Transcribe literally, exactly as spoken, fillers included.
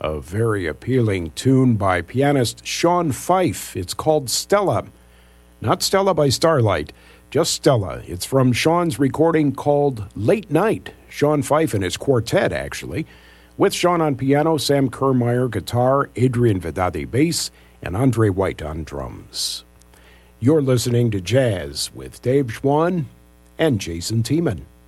A very appealing tune by pianist Sean Fife. It's called Stella. Not Stella by Starlight, just Stella. It's from Sean's recording called Late Night. Sean Fife and his quartet, actually. With Sean on piano, Sam Kermeyer guitar, Adrian Vedade bass, and Andre White on drums. You're listening to Jazz with Dave Schwann and Jason Tiemann.